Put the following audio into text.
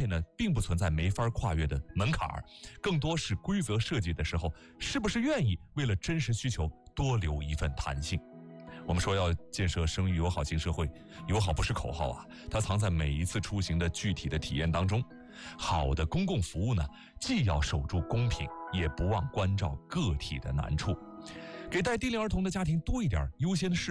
配呢，并不存在没法跨越的门槛儿，更多是规则设计的时候，是不是愿意为了真实需求多留一份弹性。我们说要建设生育友好型社会，友好不是口号啊，它藏在每一次出行的具体的体验当中。好的公共服务呢，既要守住公平，也不忘关照个体的难处，给带低龄儿童的家庭多一点优先的视